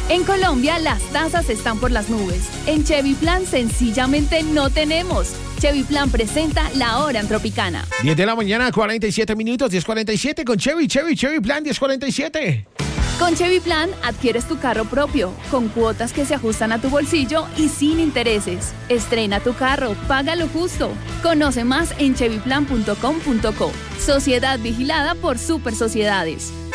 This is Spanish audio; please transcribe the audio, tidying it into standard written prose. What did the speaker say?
En Colombia las tasas están por las nubes. En Chevy Plan sencillamente no tenemos. Chevy Plan presenta La Hora en Tropicana. 10 de la mañana, 47 minutos, 10:47 con Chevy Plan 10:47. Con Chevy Plan adquieres tu carro propio, con cuotas que se ajustan a tu bolsillo y sin intereses. Estrena tu carro, paga lo justo. Conoce más en chevyplan.com.co. Sociedad vigilada por Super Sociedades.